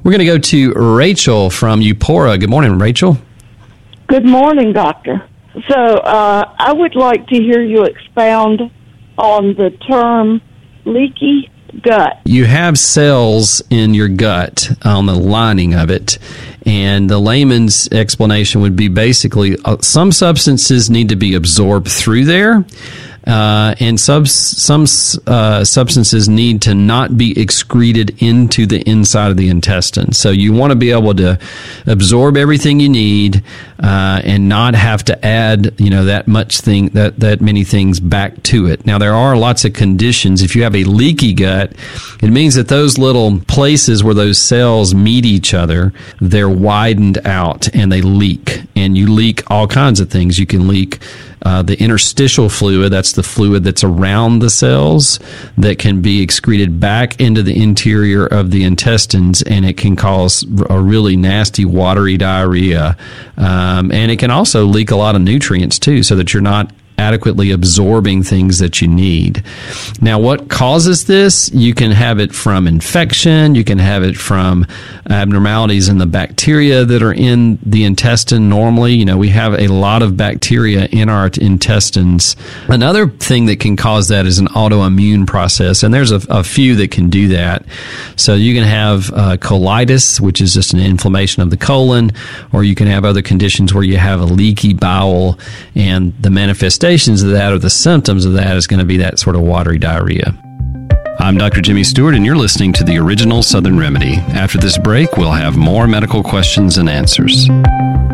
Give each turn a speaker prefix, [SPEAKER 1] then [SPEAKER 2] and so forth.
[SPEAKER 1] We're going to go to Rachel from Eupora. Good morning, Rachel.
[SPEAKER 2] Good morning, doctor. So I would like to hear you expound on the term leaky gut.
[SPEAKER 1] You have cells in your gut on the lining of it, and the layman's explanation would be basically some substances need to be absorbed through there, and some substances need to not be excreted into the inside of the intestine. So you want to be able to absorb everything you need and not have to add, that many things back to it. Now, there are lots of conditions. If you have a leaky gut, it means that those little places where those cells meet each other, they're widened out and they leak. And you leak all kinds of things. You can leak the interstitial fluid, that's the fluid that's around the cells, that can be excreted back into the interior of the intestines, and it can cause a really nasty watery diarrhea. And it can also leak a lot of nutrients too, so that you're not adequately absorbing things that you need. Now, what causes this? You can have it from infection. You can have it from abnormalities in the bacteria that are in the intestine normally. We have a lot of bacteria in our intestines. Another thing that can cause that is an autoimmune process, and there's a few that can do that. So you can have colitis, which is just an inflammation of the colon, or you can have other conditions where you have a leaky bowel, and the manifestation of that or the symptoms of that is going to be that sort of watery diarrhea. I'm Dr. Jimmy Stewart, and you're listening to the Original Southern Remedy. After this break, we'll have more medical questions and answers.